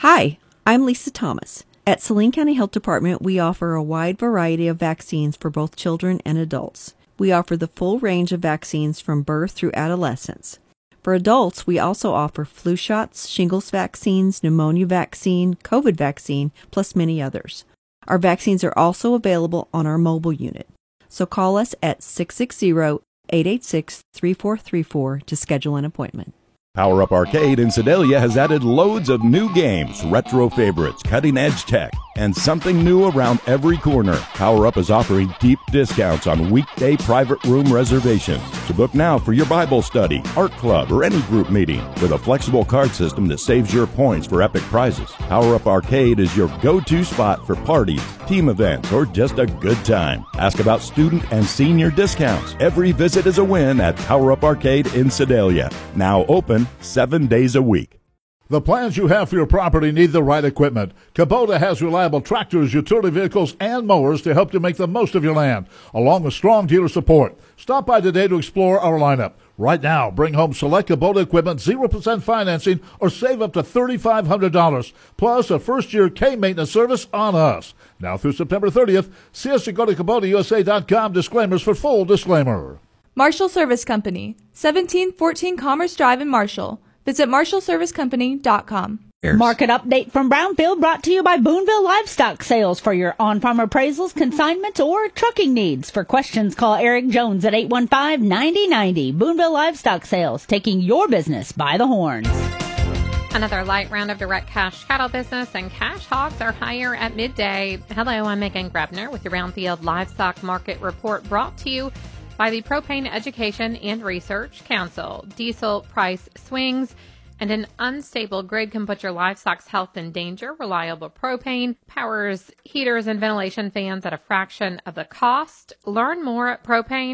Hi, I'm Lisa Thomas. At Saline County Health Department, we offer a wide variety of vaccines for both children and adults. We offer the full range of vaccines from birth through adolescence. For adults, we also offer flu shots, shingles vaccines, pneumonia vaccine, COVID vaccine, plus many others. Our vaccines are also available on our mobile unit. So call us at 660-886-3434 to schedule an appointment. Power Up Arcade in Sedalia has added loads of new games, retro favorites, cutting-edge tech, and something new around every corner. Power Up is offering deep discounts on weekday private room reservations. To book now for your Bible study, art club, or any group meeting with a flexible card system that saves your points for epic prizes. Power Up Arcade is your go-to spot for parties, team events, or just a good time. Ask about student and senior discounts. Every visit is a win at Power Up Arcade in Sedalia. Now open 7 days a week. The plans you have for your property need the right equipment. Kubota has reliable tractors, utility vehicles, and mowers to help you make the most of your land, along with strong dealer support. Stop by today to explore our lineup. Right now, bring home select Kubota equipment, 0% financing, or save up to $3,500, plus a first-year K-maintenance service on us. Now through September 30th, see us or go to KubotaUSA.com. Disclaimers for full disclaimer. Marshall Service Company, 1714 Commerce Drive in Marshall. Visit marshallservicecompany.com. Market update from Brownfield brought to you by Boonville Livestock Sales for your on-farm appraisals, consignments, or trucking needs. For questions, call Eric Jones at 815-9090. Boonville Livestock Sales, taking your business by the horns. Another light round of direct cash cattle business, and cash hogs are higher at midday. Hello, I'm Megan Grebner with your Brownfield Livestock Market Report, brought to you by the Propane Education and Research Council. Diesel price swings and an unstable grid can put your livestock's health in danger. Reliable propane powers heaters and ventilation fans at a fraction of the cost. Learn more at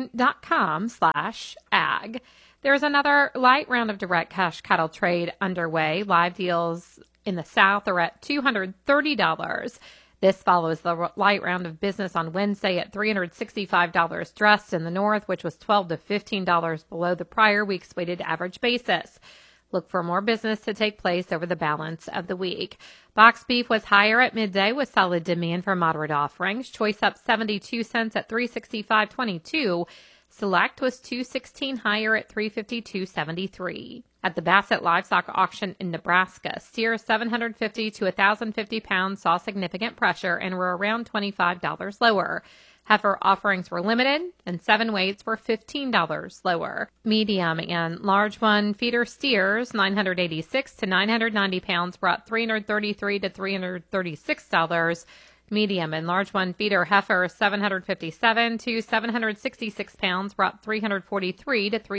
propane.com/ag. There's another light round of direct cash cattle trade underway. Live deals in the South are at $230. This follows the light round of business on Wednesday at $365 dressed in the North, which was $12 to $15 below the prior week's weighted average basis. Look for more business to take place over the balance of the week. Box beef was higher at midday with solid demand for moderate offerings. Choice up 72 cents at $365.22. Select was $2.16 higher at $352.73. At the Bassett Livestock Auction in Nebraska, steers 750 to 1,050 pounds saw significant pressure and were around $25 lower. Heifer offerings were limited, and 7 weights were $15 lower. Medium and large one feeder steers, 986 to 990 pounds, brought $333 to $336. Medium and large one feeder heifer, 757 to 766 pounds, brought $343 to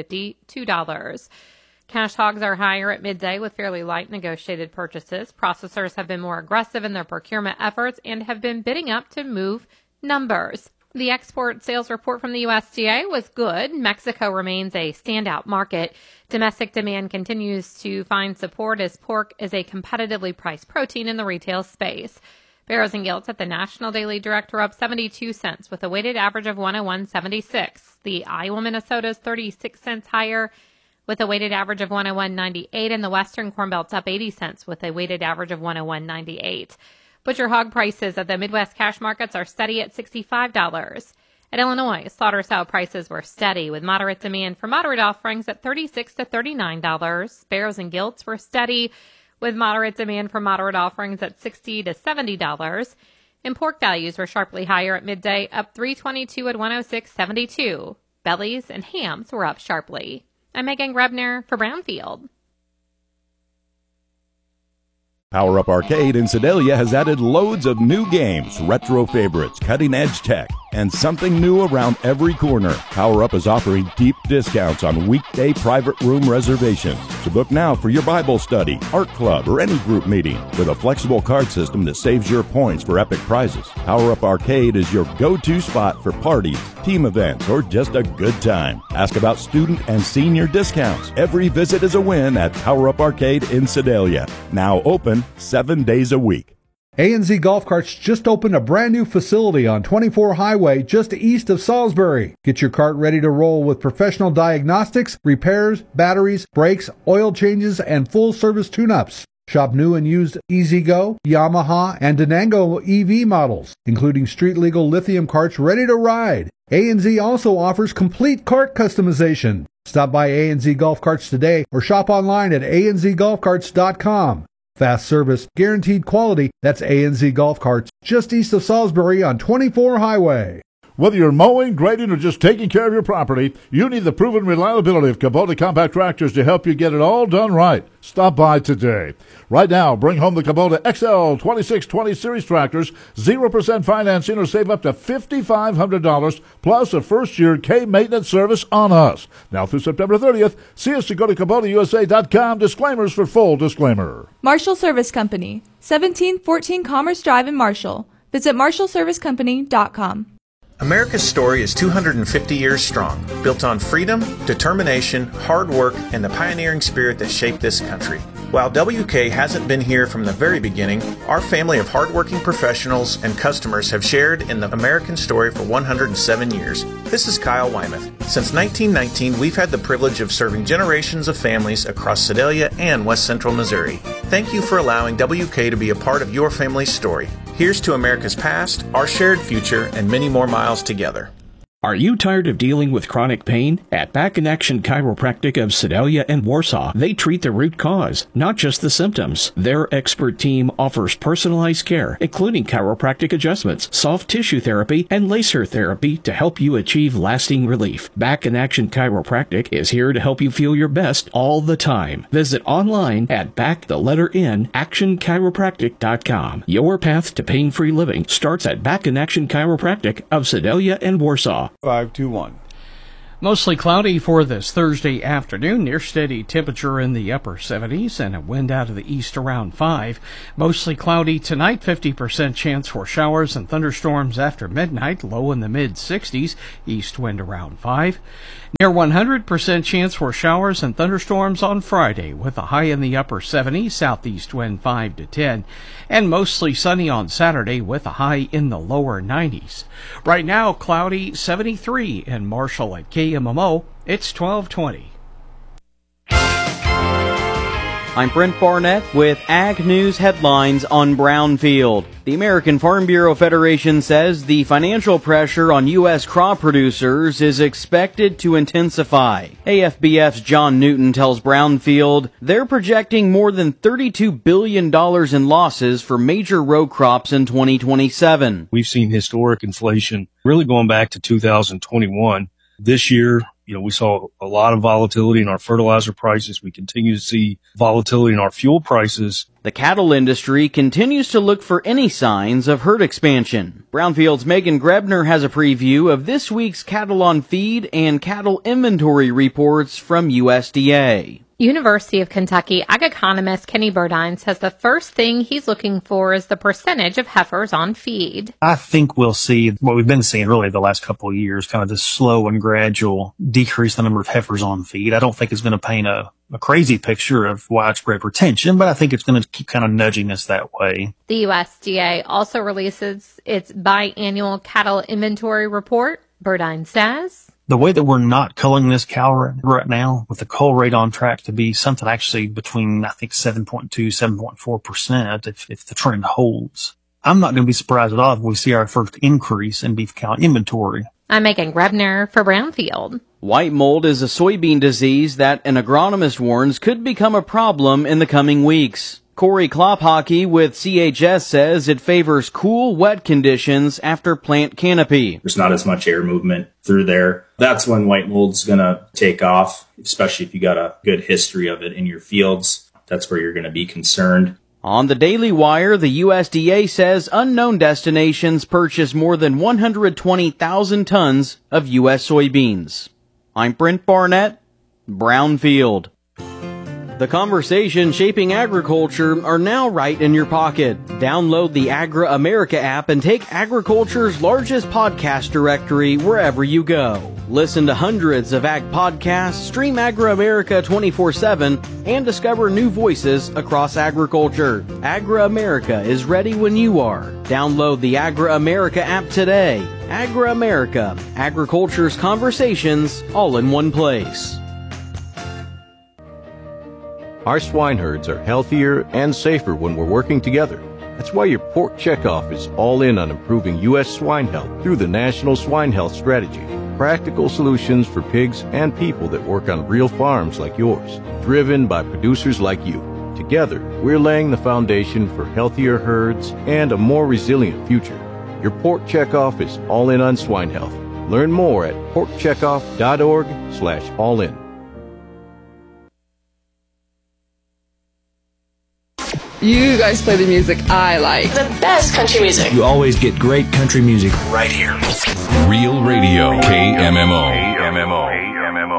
$352. Cash hogs are higher at midday with fairly light negotiated purchases. Processors have been more aggressive in their procurement efforts and have been bidding up to move numbers. The export sales report from the USDA was good. Mexico remains a standout market. Domestic demand continues to find support as pork is a competitively priced protein in the retail space. Barrows and Gilts at the National Daily Direct are up 72 cents with a weighted average of 101.76. The Iowa Minnesota is 36 cents higher with a weighted average of 101.98, and the Western Corn Belt's up 80 cents with a weighted average of 101.98. Butcher hog prices at the Midwest cash markets are steady at $65. At Illinois, slaughter sow prices were steady with moderate demand for moderate offerings at $36 to $39. Barrows and Gilts were steady with moderate demand for moderate offerings at $60 to $70. And pork values were sharply higher at midday, up $3.22 at $106.72. Bellies and hams were up sharply. I'm Megan Grebner for Brownfield. Power Up Arcade in Sedalia has added loads of new games, retro favorites, cutting-edge tech, and something new around every corner. Power Up is offering deep discounts on weekday private room reservations. To book now for your Bible study, art club, or any group meeting with a flexible card system that saves your points for epic prizes. Power Up Arcade is your go-to spot for parties, team events, or just a good time. Ask about student and senior discounts. Every visit is a win at Power Up Arcade in Sedalia. Now open 7 days a week. A&Z Golf Carts just opened a brand new facility on 24 Highway just east of Salisbury. Get your cart ready to roll with professional diagnostics, repairs, batteries, brakes, oil changes, and full service tune-ups. Shop new and used E-Z-Go, Yamaha, and Denango EV models, including street-legal lithium carts ready to ride. A&Z also offers complete cart customization. Stop by A&Z Golf Carts today or shop online at anzgolfcarts.com. Fast service, guaranteed quality. That's A&Z Golf Carts, just east of Salisbury on 24 Highway. Whether you're mowing, grading, or just taking care of your property, you need the proven reliability of Kubota compact tractors to help you get it all done right. Stop by today. Right now, bring home the Kubota XL 2620 Series tractors, 0% financing, or save up to $5,500, plus a first-year K-maintenance service on us. Now through September 30th, see us to go to KubotaUSA.com. Disclaimers for full disclaimer. Marshall Service Company, 1714 Commerce Drive in Marshall. Visit marshallservicecompany.com. America's story is 250 years strong, built on freedom, determination, hard work, and the pioneering spirit that shaped this country. While WK hasn't been here from the very beginning, our family of hardworking professionals and customers have shared in the American story for 107 years. This is Kyle Wymuth. Since 1919, we've had the privilege of serving generations of families across Sedalia and West Central Missouri. Thank you for allowing WK to be a part of your family's story. Here's to America's past, our shared future, and many more miles together. Are you tired of dealing with chronic pain? At Back in Action Chiropractic of Sedalia and Warsaw, they treat the root cause, not just the symptoms. Their expert team offers personalized care, including chiropractic adjustments, soft tissue therapy, and laser therapy to help you achieve lasting relief. Back in Action Chiropractic is here to help you feel your best all the time. Visit online at actionchiropractic.com. Your path to pain-free living starts at Back in Action Chiropractic of Sedalia and Warsaw. 521. Mostly cloudy for this Thursday afternoon, near steady temperature in the upper 70s and a wind out of the east around 5. Mostly cloudy tonight, 50% chance for showers and thunderstorms after midnight, low in the mid-60s, east wind around 5. Near 100% chance for showers and thunderstorms on Friday with a high in the upper 70s, southeast wind 5 to 10, and mostly sunny on Saturday with a high in the lower 90s. Right now, cloudy 73 in Marshall at KMMO. It's 12:20. I'm Brent Barnett with Ag News headlines on Brownfield. The American Farm Bureau Federation says the financial pressure on U.S. crop producers is expected to intensify. AFBF's John Newton tells Brownfield they're projecting more than $32 billion in losses for major row crops in 2027. We've seen historic inflation really going back to 2021. This year, we saw a lot of volatility in our fertilizer prices. We continue to see volatility in our fuel prices. The cattle industry continues to look for any signs of herd expansion. Brownfield's Megan Grebner has a preview of this week's cattle on feed and cattle inventory reports from USDA. University of Kentucky ag economist Kenny Burdine says the first thing he's looking for is the percentage of heifers on feed. I think we'll see what we've been seeing really the last couple of years, kind of this slow and gradual decrease in the number of heifers on feed. I don't think it's going to paint a crazy picture of widespread retention, but I think it's going to keep kind of nudging us that way. The USDA also releases its biannual cattle inventory report. Burdine says, the way that we're not culling this cow right now, with the cull rate on track to be something actually between, I think, 7.2, 7.4% if the trend holds, I'm not going to be surprised at all if we see our first increase in beef cow inventory. I'm Megan Grebner for Brownfield. White mold is a soybean disease that an agronomist warns could become a problem in the coming weeks. Corey Klophockey with CHS says it favors cool, wet conditions after plant canopy. There's not as much air movement through there. That's when white mold's going to take off, especially if you got a good history of it in your fields. That's where you're going to be concerned. On the Daily Wire, the USDA says unknown destinations purchased more than 120,000 tons of U.S. soybeans. I'm Brent Barnett, Brownfield. The conversation shaping agriculture are now right in your pocket. Download the Agra America app and take agriculture's largest podcast directory wherever you go. Listen to hundreds of ag podcasts, stream Agra America 24/7, and discover new voices across agriculture. Agra America is ready when you are. Download the Agra America app today. Agra America, agriculture's conversations all in one place. Our swine herds are healthier and safer when we're working together. That's why your Pork Checkoff is all in on improving U.S. swine health through the National Swine Health Strategy. Practical solutions for pigs and people that work on real farms like yours, driven by producers like you. Together, we're laying the foundation for healthier herds and a more resilient future. Your Pork Checkoff is all in on swine health. Learn more at porkcheckoff.org/allin. You guys play the music I like. The best country music. You always get great country music right here. Real Radio, KMMO.